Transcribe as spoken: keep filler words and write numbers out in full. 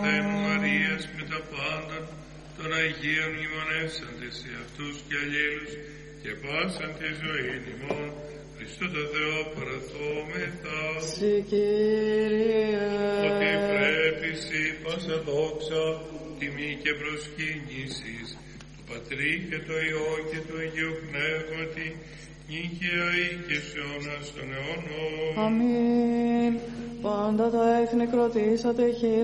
παρθένου Μαρίας με τα πάντα των Αγίων μνημονεύσαντες σε αυτούς και αλλήλους και πάσαν τη ζωή ημών. Χριστό το Θεό παραθόμεθα. Συ Κύριε. Ότι πρέπει σοι πάσα δόξα, τιμή και προσκύνησης του Πατρί και το Υιό και του Αγίου Πνεύματι, νίκαια ή και σε αιώνας των αιώνων. Αμήν. Πάντα τα έθνη κροτήσατε χείρα.